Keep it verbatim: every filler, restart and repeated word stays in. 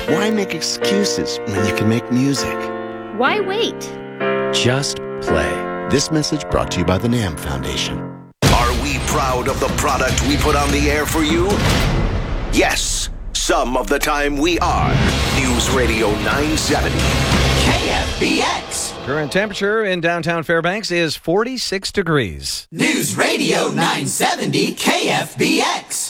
Why make excuses when you can make music? Why wait? Just play. This message brought to you by the NAMM Foundation. Are we proud of the product we put on the air for you? Yes, some of the time we are. News Radio nine seventy. K F B X. Current temperature in downtown Fairbanks is forty-six degrees. News Radio nine seventy K F B X.